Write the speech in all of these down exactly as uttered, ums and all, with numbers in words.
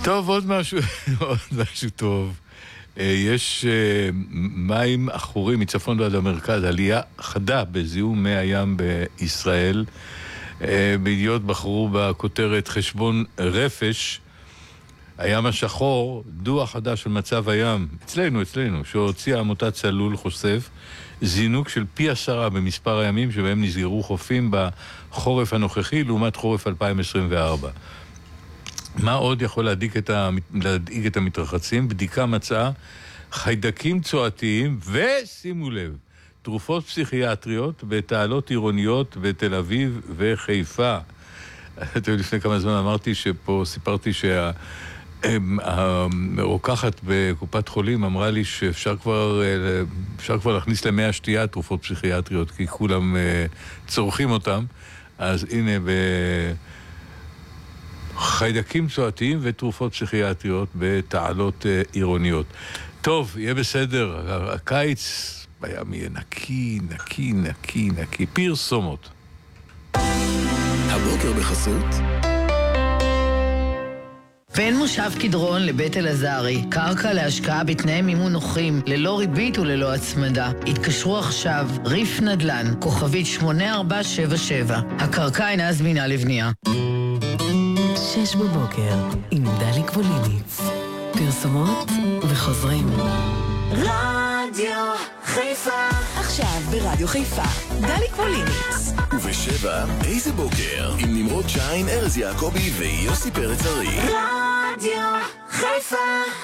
טוב, עוד משהו, עוד משהו טוב. יש מים אחורים מצפון ועד המרכז, עלייה חדה בזיהום מי הים בישראל. בידיעות בחרו בכותרת חשבון רפש, הים השחור, דוח חדש של מצב הים, אצלנו, אצלנו, שהוציאה עמותת צלול חושף, זינוק של פי עשרה במספר הימים שבהם נסגרו חופים בחורף הנוכחי לעומת חורף אלפיים עשרים וארבע. מה עוד יכול להדאיג את, ה... להדאיג את המתרחצים? בדיקה מצאה חיידקים צואתיים ושימו לב, תרופות פסיכיאטריות בתעלות עירוניות בתל אביב וחיפה. אתם לפני כמה זמן אמרתי שפה, סיפרתי שה... הרוקחת בקופת חולים אמרה לי שאפשר כבר, אפשר כבר להכניס למי השתייה תרופות פסיכיאטריות, כי כולם צורכים אותם. אז הנה, בחיידקים צואתיים ותרופות פסיכיאטריות בתעלות עירוניות. טוב, יהיה בסדר. הקיץ בים יהיה נקי, נקי, נקי, נקי. פרסומות. הבוקר בחסות בין מושב קדרון לבית אלעזרי, קרקע להשקעה בתנאי מימון נוחים, ללא ריבית וללא הצמדה. התקשרו עכשיו, ריף נדל"ן, כוכבית שמונה ארבע שבע שבע. הקרקע אינה זמינה לבנייה. שש בבוקר, עם דלי קבוליניץ. פרסומות וחוזרים. רדיו חיפה. עכשיו ברדיו חיפה, דלי קבוליניץ. ובשבע, איזה בוקר, עם נמרוד שיין, ארז יעקבי ויוסי פרץ ארי. רדיו חיפה.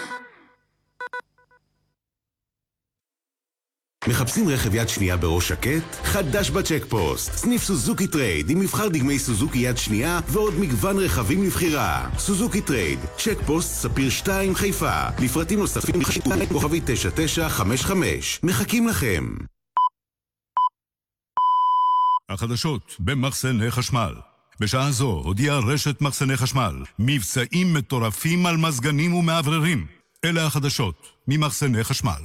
מחפשים רכב יד שנייה בראש שקט? חדש בצ'ק פוסט. סניף סוזוקי טרייד עם מבחר דגמי סוזוקי יד שנייה ועוד מגוון רכבים לבחירה. סוזוקי טרייד, צ'ק פוסט ספיר שתיים חיפה. לפרטים נוספים חשיבה כוכבי תשע תשע חמש חמש. מחכים לכם. החדשות במחסני חשמל. בשעה זו הודיעה רשת מחסני חשמל מבצעים מטורפים על מזגנים ומעבררים. אלה החדשות ממחסני חשמל.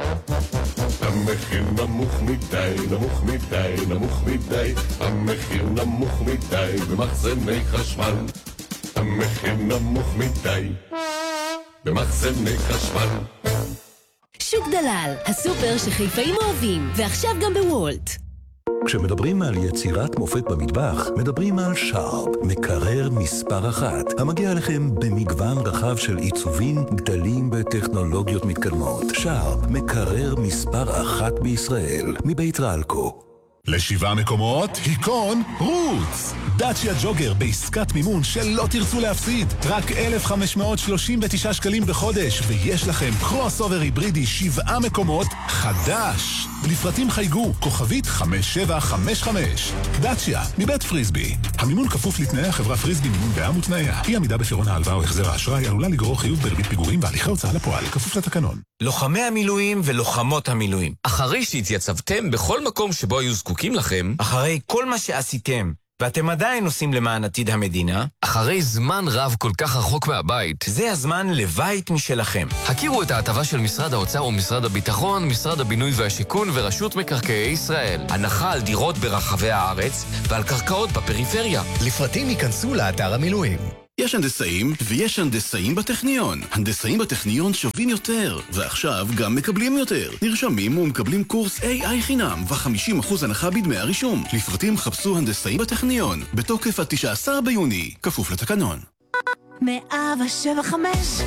המחיר נמוך מדי, נמוך מדי, נמוך מדי. המחיר נמוך מדי במחסני חשמל. המחיר נמוך מדי במחסני חשמל. שוק דלל, הסופר שחיפאים אוהבים, ועכשיו גם בוולט. כשמדברים על יצירת מופת במטבח, מדברים על שרפ, מקרר מספר אחת, המגיע לכם במגוון רחב של עיצובים, גדלים וטכנולוגיות מתקדמות. שרפ, מקרר מספר אחת בישראל, מבית רלקו. לשבעה מקומות, היקון רוץ. דאצ'יה ג'וגר בעסקת מימון שלא תרצו להפסיד. רק אלף חמש מאות שלושים ותשעה שקלים בחודש, ויש לכם קרוס אובר היברידי שבעה מקומות חדש. לפרטים חייגו, כוכבית חמש שבע חמש חמש. דאצ'יה, מבית פריסבי. המימון כפוף לתנאי החברה פריסבי מימון בע"מ ותנאיה. אי עמידה בפירעון ההלוואה או החזר האשראי עלולה לגרור חיוב בריבית פיגורים והליכי הוצאה לפועל, כפוף לתקנון. לוחמי המילואים ולוחמות המילואים. אחרי שהתייצבתם בכל מקום שבו היו זקוקים לכם, אחרי כל מה שעשיתם, ואתם עדיין עושים למען עתיד המדינה, אחרי זמן רב כל כך רחוק מהבית, זה הזמן לבית משלכם. הכירו את ההטבה של משרד האוצר ומשרד הביטחון, משרד הבינוי והשיכון ורשות מקרקעי ישראל. הנחה על דירות ברחבי הארץ ועל קרקעות בפריפריה. לפרטים ייכנסו לאתר המילואים. יש הנדסאים ויש הנדסאים בטכניון. הנדסאים בטכניון שווים יותר, ועכשיו גם מקבלים יותר. נרשמים ומקבלים קורס איי איי חינם ו-חמישים אחוז הנחה בדמי הרישום. לפרטים חפשו הנדסאים בטכניון, בתוקף עד תשעה עשר ביוני, כפוף לתקנון. מאה שבע חמש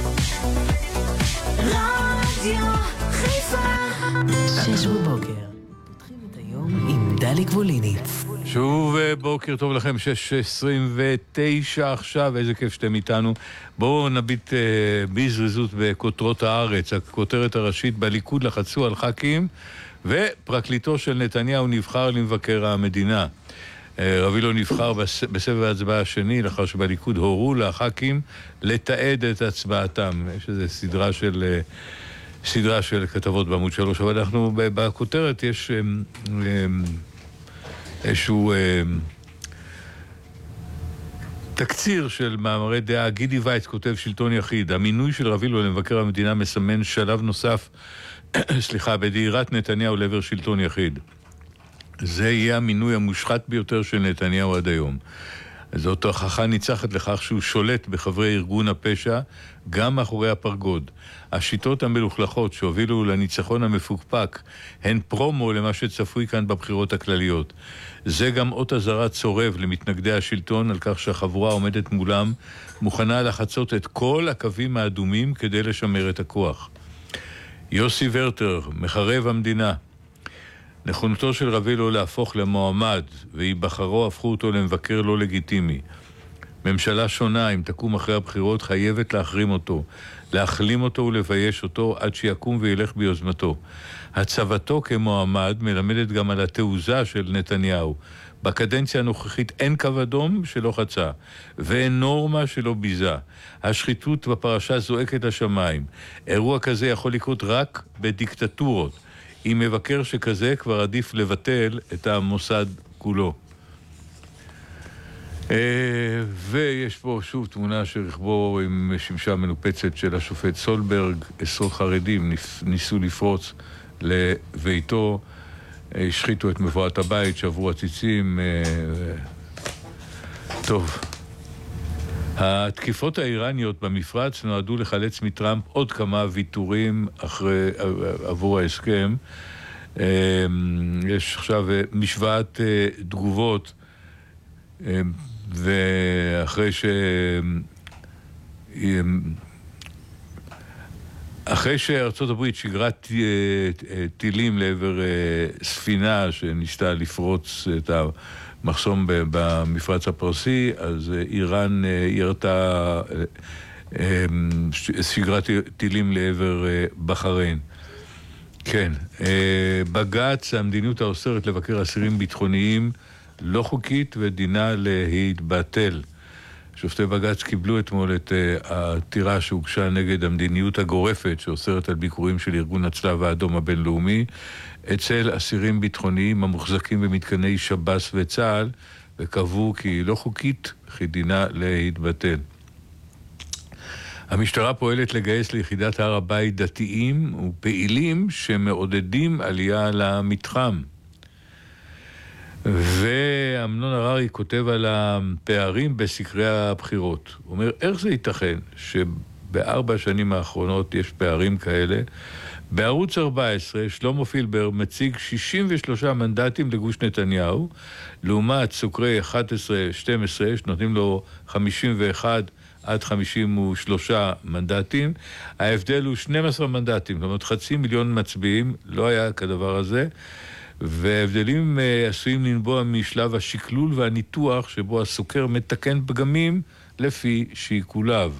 רדיו חיפה. שש בבוקר, פותחים את היום עם דלי קבוליניץ. שוב בוקר טוב לכם, שש עשרים ותשע עכשיו, איזה כיף שאתם איתנו. בואו נביט אה, בזריזות בכותרות הארץ. הכותרת הראשית: בליכוד לחצו על ח"כים ופרקליטו של נתניהו נבחר למבקר המדינה. אה, רבילו נבחר בס... בסבב ההצבעה השני לאחר שבליכוד הורו לח"כים לתעד את הצבעתם. יש איזו סדרה של... אה, סדרה של כתבות בעמוד שלוש, אבל אנחנו בכותרת יש... אה, אה, איזשהו אה, תקציר של מאמרי דעה. גידי וייץ כותב שלטון יחיד: המינוי של רבילו למבקר המדינה מסמן שלב נוסף סליחה, בדהירת נתניהו לעבר שלטון יחיד. זה יהיה המינוי המושחת ביותר של נתניהו עד היום. זאת הוכחה ניצחת לכך שהוא שולט בחברי ארגון הפשע, גם מאחורי הפרגוד. השיטות המלוכלכות שהובילו לניצחון המפוקפק הן פרומו למה שצפוי כאן בבחירות הכלליות. זה גם אות אזהרה צורב למתנגדי השלטון על כך שהחבורה עומדת מולם, מוכנה לחצות את כל הקווים האדומים כדי לשמר את הכוח. יוסי ורטר, מחרב המדינה. נכונותו של רבילו להפוך למועמד והיבחרו הפכו אותו למבקר לא לגיטימי. ממשלה שונה, אם תקום אחרי הבחירות, חייבת להחרים אותו, להחלים אותו ולבייש אותו עד שיקום וילך ביוזמתו. הצבתו כמועמד מלמדת גם על התעוזה של נתניהו. בקדנציה הנוכחית אין קו אדום שלא חצה, ואין נורמה שלא ביזה. השחיתות בפרשה זועקת לשמיים. אירוע כזה יכול לקרות רק בדיקטטורות. עם מבקר שכזה כבר עדיף לבטל את המוסד כולו. ויש פה שוב תמונה של רכבו עם שמשה מנופצת של השופט סולברג. עשרות חרדים ניסו לפרוץ לביתו, השחיתו את מבואת הבית, שברו עציצים. טוב, התקיפות האיראניות במפרץ נועדו לחלץ מטראמפ עוד כמה ויתורים אחרי, עבור ההסכם. יש עכשיו משוואת תגובות, ואחרי ש... אחרי שארצות הברית שיגרה טילים לעבר ספינה שניסתה לפרוץ את המחסום במפרץ הפרסי, אז איראן ירתה שיגרה טילים לעבר בחריין. כן, בג"ץ, המדיניות האוסרת לבקר אסירים ביטחוניים לא חוקית ודינה להתבטל. שופטי בג"ץ קיבלו אתמול את העתירה שהוגשה נגד המדיניות הגורפת שאוסרת על ביקורים של ארגון הצלב האדום הבינלאומי אצל אסירים ביטחוניים המוחזקים במתקני שב"ס וצה"ל, וקבעו כי היא לא חוקית, וכי דינה להתבטל. המשטרה פועלת לגייס ליחידת הר הבית דתיים ופעילים שמעודדים עלייה למתחם. ואמנון הררי כותב על הפערים בסקרי הבחירות. הוא אומר, איך זה ייתכן שבארבע השנים האחרונות יש פערים כאלה? בערוץ ארבע עשרה, שלמה פילבר מציג שישים ושלושה מנדטים לגוש נתניהו, לעומת סוקרי אחת עשרה שתים עשרה, שנותנים לו חמישים ואחד עד חמישים ושלושה מנדטים. ההבדל הוא שנים עשר מנדטים, זאת אומרת חצי מיליון מצביעים, לא היה כדבר הזה. והבדלים עשויים לנבוע משלב השקלול והניתוח שבו הסוקר מתקן פגמים לפי שיקוליו.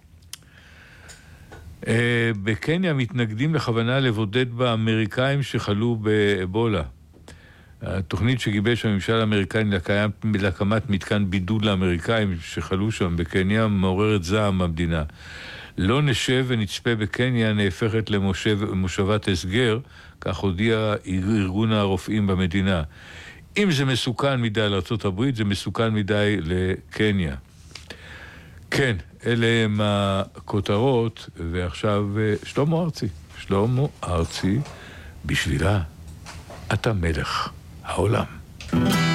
בקניה מתנגדים לכוונה לבודד באמריקאים שחלו באבולה. התוכנית שגיבש הממשל האמריקאי להקמת מתקן בידוד לאמריקאים שחלו שם בקניה מעוררת זעם במדינה. לא נשב ונצפה בקניה נהפכת למושבת הסגר, כך הודיע ארגון הרופאים במדינה. אם זה מסוכן מדי לארצות הברית, זה מסוכן מדי לקניה. כן, אלה הם הכותרות, ועכשיו שלמה ארצי. שלמה ארצי, בשבילה אתה מלך העולם.